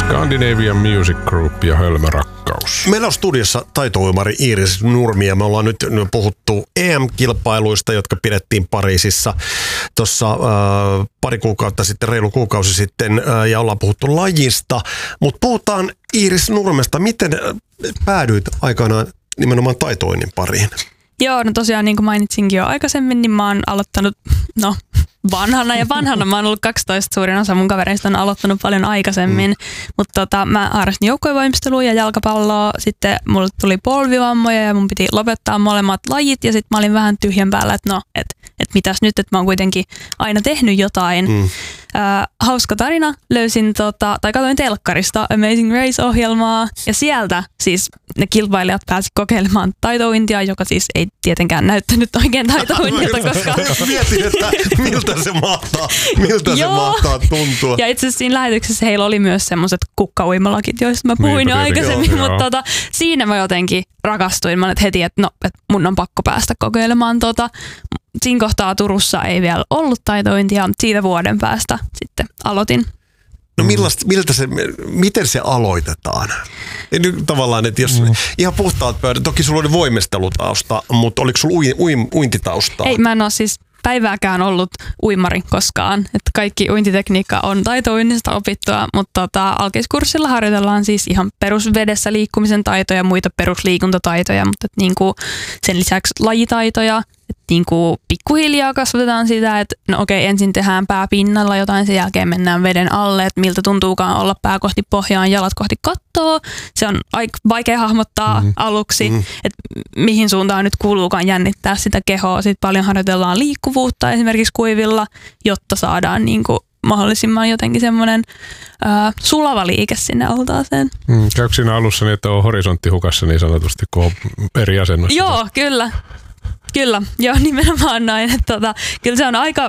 Scandinavian Music Group ja Hölmö rakkaus. Meillä on studiossa taitouimari Iiris Nurmi ja me ollaan nyt puhuttu EM-kilpailuista, jotka pidettiin Pariisissa tuossa pari kuukautta sitten, reilu kuukausi sitten, ja ollaan puhuttu lajista. Mutta puhutaan Iiris Nurmesta. Miten päädyit aikanaan nimenomaan taitoinnin pariin? Joo, no tosiaan niin kuin mainitsinkin jo aikaisemmin, niin mä oon aloittanut, vanhana mä oon ollut 12, suurin osa mun kavereista on aloittanut paljon aikaisemmin, mutta mä harrastin joukkuevoimistelua ja jalkapalloa, sitten mulle tuli polvivammoja ja mun piti lopettaa molemmat lajit ja sitten mä olin vähän tyhjän päällä, että että mitäs nyt, että mä oon kuitenkin aina tehnyt jotain. Hauska tarina, löysin katsoin telkkarista Amazing Race-ohjelmaa ja sieltä siis ne kilpailijat pääsi kokeilemaan taitouintia, joka siis ei tietenkään näyttänyt oikein taitouintilta, koska... Mietin, että miltä se mahtaa tuntua. Ja itse asiassa siinä lähetyksessä heillä oli myös semmoiset kukkauimalakit, joista mä puhuin jo aikaisemmin, mutta siinä mä jotenkin rakastuin. Mä olin heti, että mun on pakko päästä kokeilemaan Siinä kohtaa Turussa ei vielä ollut taitointia, mutta siitä vuoden päästä sitten aloitin. No miten se aloitetaan? Nyt tavallaan, että jos ihan puhtaat pöydät, toki sulla oli voimistelutausta, mutta oliko sulla uintitaustaa? Ei, mä en ole siis päivääkään ollut uimari koskaan. Että kaikki uintitekniikka on taitouinnista opittua, mutta alkeiskurssilla harjoitellaan siis ihan perusvedessä liikkumisen taitoja ja muita perusliikuntataitoja, mutta niinku sen lisäksi lajitaitoja. Niinku pikkuhiljaa kasvatetaan sitä, että ensin tehdään pää pinnalla jotain, sen jälkeen mennään veden alle, että miltä tuntuukaan olla pää kohti pohjaan, jalat kohti kattoa. Se on aika vaikea hahmottaa aluksi, että mihin suuntaan nyt kuuluukaan jännittää sitä kehoa. Sitten paljon harjoitellaan liikkuvuutta esimerkiksi kuivilla, jotta saadaan niinku mahdollisimman jotenkin semmoinen sulava liike sinne altaaseen. Käykö siinä alussa niin, että on horisonttihukassa niin sanotusti, kun on eri asennossa? Joo, Kyllä, joo, nimenomaan näin. Että kyllä se on aika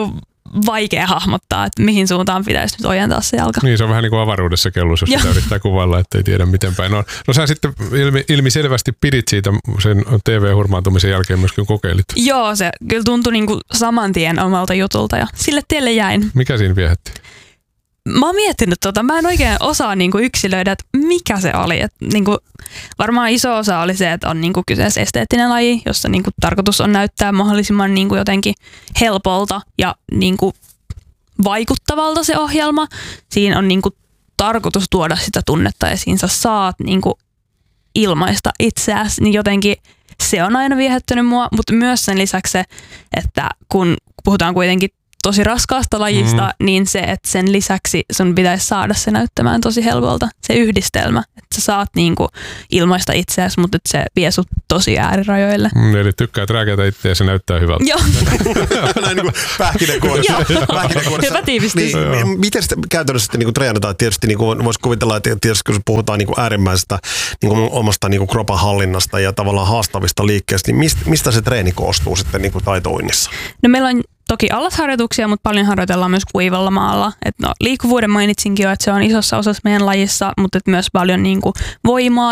vaikea hahmottaa, että mihin suuntaan pitäisi nyt ojentaa se jalka. Niin, se on vähän niin kuin avaruudessa kellus, jos sitä yrittää kuvailla, ettei tiedä miten päin on. No sä sitten ilmiselvästi pidit siitä sen TV-hurmaantumisen jälkeen myöskin kokeilit. Joo, se kyllä tuntui saman tien omalta jutulta ja sille tielle jäin. Mikä siinä viehätti? Mä oon miettinyt mä en oikein osaa yksilöidä, että mikä se oli. Et, varmaan iso osa oli se, että on kyseessä esteettinen laji, jossa tarkoitus on näyttää mahdollisimman jotenkin helpolta ja vaikuttavalta se ohjelma. Siinä on tarkoitus tuoda sitä tunnetta esiin. Sä saat ilmaista itseäsi, niin jotenkin se on aina viehättänyt mua, mutta myös sen lisäksi se, että kun puhutaan kuitenkin tosi raskaasta lajista, niin se, että sen lisäksi sun pitäisi saada se näyttämään tosi helpolta, se yhdistelmä. Että sä saat ilmaista itseäsi, mutta että se vie sut tosi äärirajoille. Eli tykkäät rääkätä itseä ja se näyttää hyvältä. Joo. Näin niin kuin pähkinänkuoressa. Hyvä tiivistys. Miten sitä käytännössä treenataan? Tietysti voisi kuvitella, että tietysti kun puhutaan äärimmäisestä omasta kropan hallinnasta ja tavallaan haastavista liikkeistä, niin mistä se treeni koostuu sitten taitouinnissa? No meillä on toki allasharjoituksia, mutta paljon harjoitellaan myös kuivalla maalla. Liikkuvuuden mainitsinkin jo, että se on isossa osassa meidän lajissa, mutta myös paljon voimaa